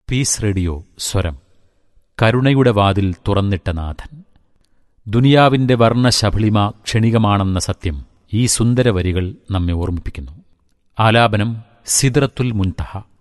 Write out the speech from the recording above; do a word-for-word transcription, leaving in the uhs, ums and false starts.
Piece radio സ്വരം. കരുണയുടെ വാതിൽ തുറന്നിട്ട നാഥൻ. ദുനിയാവിന്റെ വർണ്ണശബളിമ ക്ഷണികമാണെന്ന സത്യം ഈ സുന്ദരവരികൾ നമ്മെ ഓർമ്മിപ്പിക്കുന്നു. ആലാപനം സിദ്റത്തുൽ മുൻതഹ.